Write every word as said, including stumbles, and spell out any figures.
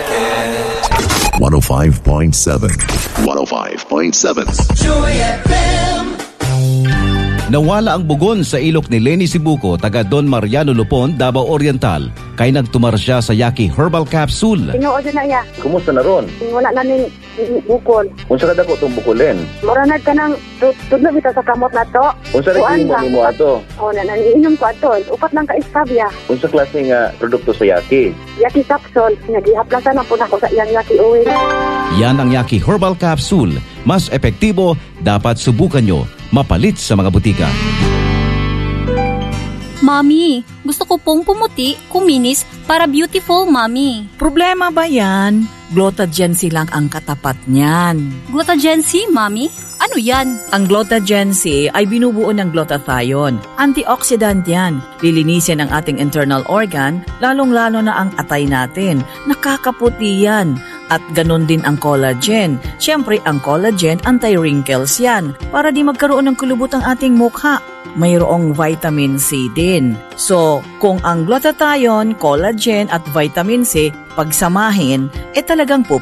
one oh five point seven. one oh five point seven. Joy F M. Nawala ang bugon sa ilok ni Lenny Sibuko, taga Don Mariano Lupon, Davao Oriental. Kay nagtumar siya sa Yaki Herbal Capsule. Tinuod na ya. Kumusta na ron? Wala na ning bukol. Unsa ka dako tong bukulin? Moranad ka nang tudlo bitaw sa kamot na to. Unsa ra Kuan mo lang. nimo ato? O na naniinom ko ato. Upat lang ka iskabya. Unsa klase nga produkto sa Yaki? Yaki capsule. Nagihaplasan na po na ko sa iyang Yaki oil. Yan ang Yaki Herbal Capsule. Mas epektibo, dapat subukan nyo. Mapalit sa mga butika. Mami, gusto ko pong pumuti, kuminis, para beautiful, Mami. Problema ba yan? Glutagency lang ang katapat niyan. Glutagency, Mami? Ano yan? Ang glutagency ay binubuo ng glutathione. Antioxidant yan. Lilinisin ang ating internal organ, lalong-lalo na ang atay natin. Nakakaputi yan. At ganun din ang collagen. Siyempre, ang collagen, anti-wrinkles yan. Para di magkaroon ng kulubot ang ating mukha. Mayroong vitamin C din. So, kung ang glutathione, collagen at vitamin C pagsamahin, eh talagang